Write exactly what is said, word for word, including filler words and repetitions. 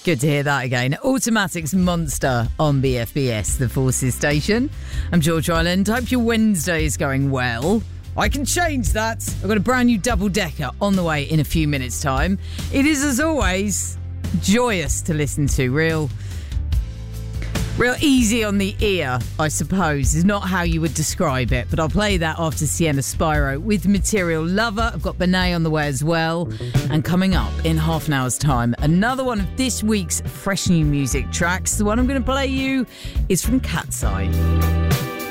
Good to hear that again. Automatic's Monster on B F B S, the Forces station. I'm George Ryland. Hope your Wednesday is going well. I can change that. I've got a brand new double-decker on the way in a few minutes' time. It is, as always, joyous to listen to. Real... Real easy on the ear, I suppose, is not how you would describe it. But I'll play that after Sienna Spyro with Material Lover. I've got Benet on the way as well. And coming up in half an hour's time, another one of this week's fresh new music tracks. The one I'm going to play you is from Cat's Eye.